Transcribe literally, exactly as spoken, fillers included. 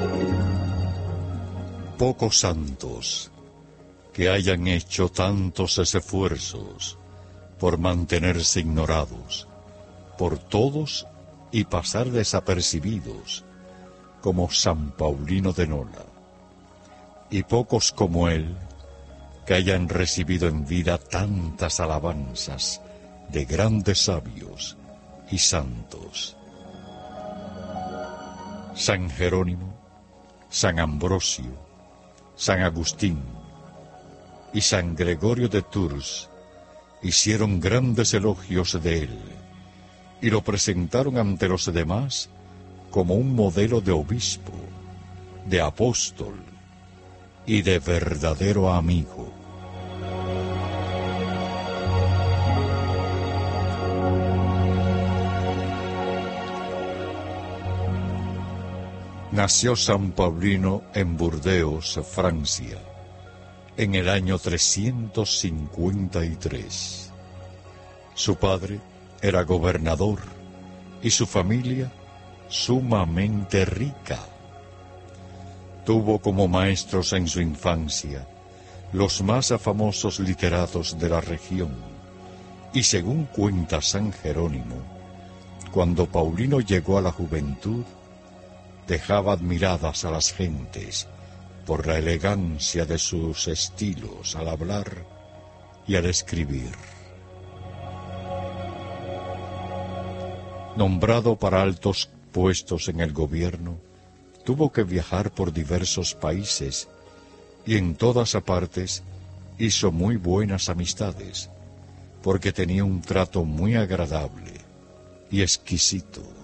Pocos santos que hayan hecho tantos esfuerzos por mantenerse ignorados por todos y pasar desapercibidos como San Paulino de Nola, y pocos como él que hayan recibido en vida tantas alabanzas de grandes sabios y santos. San Jerónimo, San Ambrosio, San Agustín y San Gregorio de Tours hicieron grandes elogios de él y lo presentaron ante los demás como un modelo de obispo, de apóstol y de verdadero amigo. Nació San Paulino en Burdeos, Francia, en el año trescientos cincuenta y tres. Su padre era gobernador y su familia sumamente rica. Tuvo como maestros en su infancia los más famosos literatos de la región, y según cuenta San Jerónimo, cuando Paulino llegó a la juventud, dejaba admiradas a las gentes por la elegancia de sus estilos al hablar y al escribir. Nombrado para altos puestos en el gobierno, tuvo que viajar por diversos países y en todas partes hizo muy buenas amistades, porque tenía un trato muy agradable y exquisito.